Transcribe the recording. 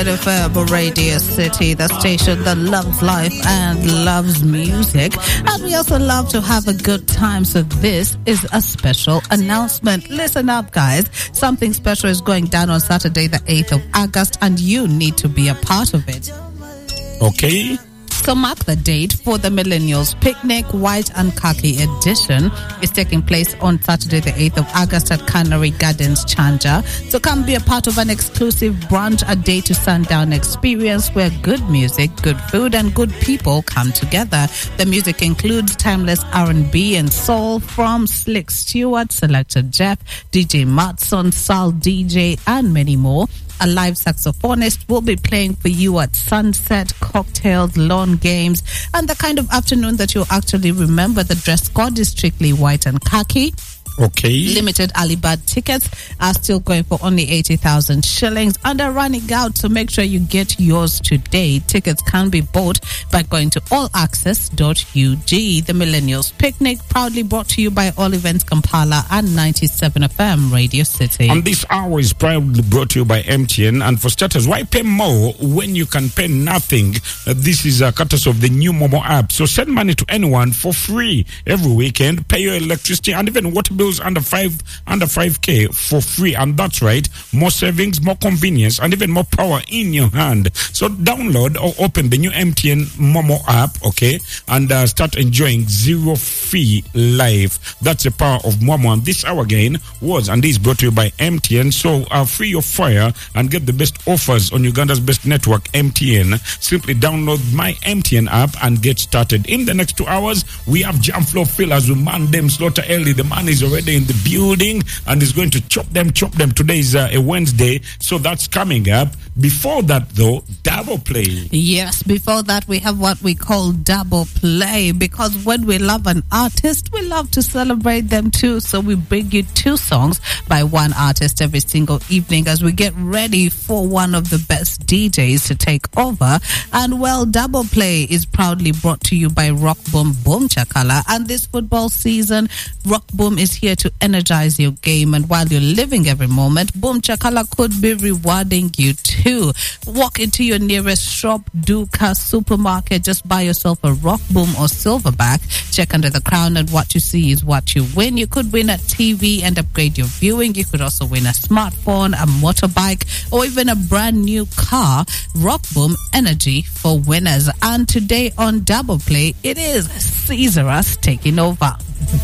FM Radio City, the station that loves life and loves music. And we also love to have a good time. So this is a special announcement. Listen up, guys. Something special is going down on Saturday, the 8th of August, and you need to be a part of it. Okay. So mark the date for the Millennials Picnic White and Khaki Edition. It's taking place on Saturday the 8th of August at Canary Gardens, Chanja. So come be a part of an exclusive brunch, a day to sundown experience where good music, good food and good people come together. The music includes timeless R&B and soul from Slick Stewart, Selector Jeff, DJ Matson, Sal DJ and many more. A live saxophonist will be playing for you at sunset, cocktails, lawn games, and the kind of afternoon that you'll actually remember. The dress code is strictly white and khaki. Okay. Limited Alibad tickets are still going for only 80,000 shillings and are running out, so make sure you get yours today. Tickets can be bought by going to allaccess.ug. The Millennials Picnic, proudly brought to you by All Events Kampala and 97 FM Radio City. And this hour is proudly brought to you by MTN. And for starters, why pay more when you can pay nothing? This is a courtesy of the new Momo app. So send money to anyone for free every weekend. Pay your electricity and even water bills under 5K for free. And that's right, more savings, more convenience, and even more power in your hand. So download or open the new MTN Momo app, okay, and start enjoying zero fee life. That's the power of Momo. And this hour again was and is brought to you by MTN. So free your fire and get the best offers on Uganda's best network, MTN. Simply download my MTN app and get started. In the next 2 hours, we have Jam Flow Phil as we man them slaughter early. The man is already in the building and is going to chop them. Today is a Wednesday, so that's coming up. Before that, though, double play. Yes, before that, we have what we call double play, because when we love an artist, we love to celebrate them too. So we bring you 2 songs by one artist every single evening as we get ready for one of the best DJs to take over. And well, double play is proudly brought to you by Rock Boom Boom Chakala. And this football season, Rock Boom is here to energize your game, and while you're living every moment, Boom Chakala could be rewarding you too. Walk into your nearest shop, Duka, supermarket, just buy yourself a Rock Boom or Silverback. Check under the crown, and what you see is what you win. You could win a TV and upgrade your viewing. You could also win a smartphone, a motorbike, or even a brand new car. Rock Boom, energy for winners. And today on Double Play, it is Caesarus taking over.